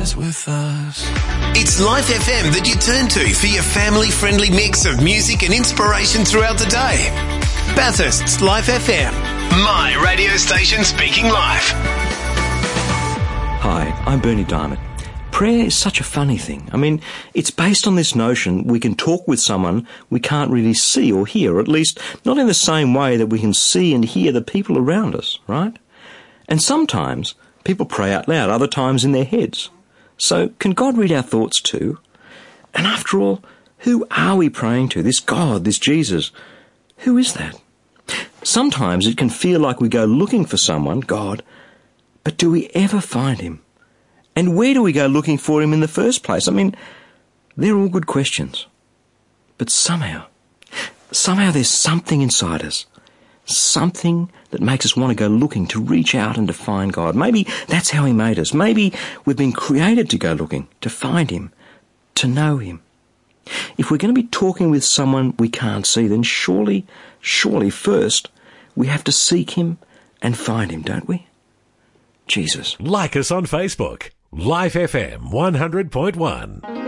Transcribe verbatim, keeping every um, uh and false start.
is with us. It's Life F M that you turn to for your family-friendly mix of music and inspiration throughout the day. Bathurst's Life F M, my radio station speaking life. Hi, I'm Bernie Diamond. Prayer is such a funny thing. I mean, it's based on this notion we can talk with someone we can't really see or hear, or at least not in the same way that we can see and hear the people around us, right? And sometimes people pray out loud, other times in their heads. So can God read our thoughts too? And after all, who are we praying to? This God, this Jesus. Who is that? Sometimes it can feel like we go looking for someone, God, but do we ever find him? And where do we go looking for him in the first place? I mean, they're all good questions. But somehow, somehow there's something inside us, something that makes us want to go looking, to reach out and to find God. Maybe that's how he made us. Maybe we've been created to go looking, to find him, to know him. If we're going to be talking with someone we can't see, then surely, surely first we have to seek him and find him, don't we? Jesus. Like us on Facebook. Life F M one hundred point one.